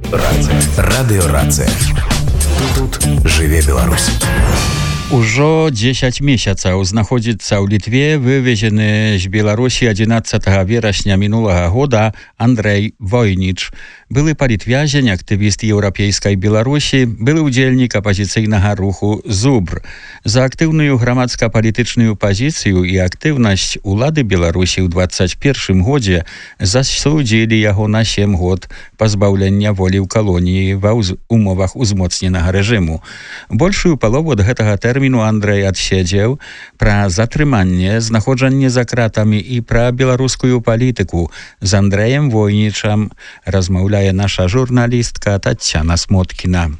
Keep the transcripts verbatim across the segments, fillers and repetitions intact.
Рацыя. Радыёрацыя. Тут жыве Беларусь. Ужо дзесяць месяцаў знаходзіцца ў Літве вывезены з Беларусі адзінаццатага верасня мінулага года Андрэй Войніч. Былы палітвязень, актывіст еўрапейскай Беларусі, былы ўдзельнік апазіцыйнага руху «Зубр». За актыўную грамадска-палітычную пазіцыю і актыўнасць улады Беларусі ў дваццаць першым годзе засудзілі яго на сем год пазбаўлення волі ў калоніі ва умовах узмоцненага рэжыму. Большую палову ад гэтага тэрміну Андрэй адседзеў. Пра затрыманне, знаходжанне за кратамі і пра беларускую палітыку з Андрэем Войнічам размаўляе наша журналістка Тацяна Смоткіна.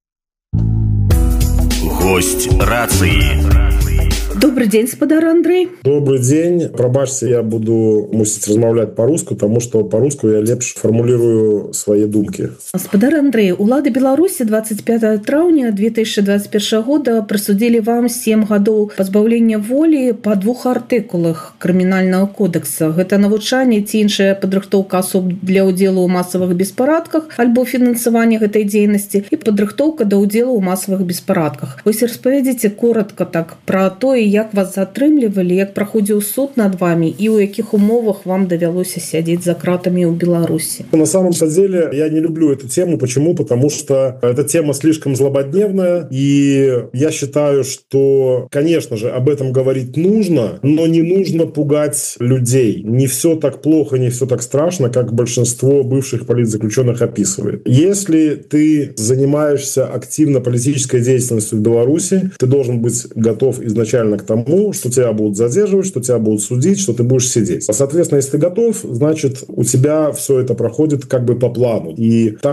Гость рацыі. Добрый день, спадар Андрей. Добрый день. Пробачьте, я буду мусить размаўляць по-руску, потому что по-руску я лепш формулирую свои думки. Спадар Андрей, улады Беларуси двадцать пятого траўня две тысячи двадцать первого года присудили вам семь гадоў пазбаўлення волі по двух артыкулах Крымінальнага кодекса. Гэта навучанне ці іншая падрыхтоўка асоб для ўдзелу ў масавых беспарадках альбо фінансавання гэтай дзейнасці і падрыхтоўка да ўдзелу ў масавых беспарадках. Вось распавядзіце коротко так пра тое, як вас затрымлівалі, як праходзіў суд над вами і ў якіх умовах вам давялося сядзець за кратами ў Беларуси. На самом деле я не люблю эту тему. Почему? Потому что эта тема слишком злободневная, и я считаю, что, конечно же, об этом говорить нужно, но не нужно пугать людей. Не все так плохо, не все так страшно, как большинство бывших политзаключенных описывает. Если ты занимаешься активно политической деятельностью в Беларуси, ты должен быть готов изначально к тому, что тебя будут задерживать, что тебя будут судить, что ты будешь сидеть. Соответственно, если ты готов, значит, у тебя все это проходит как бы по плану. И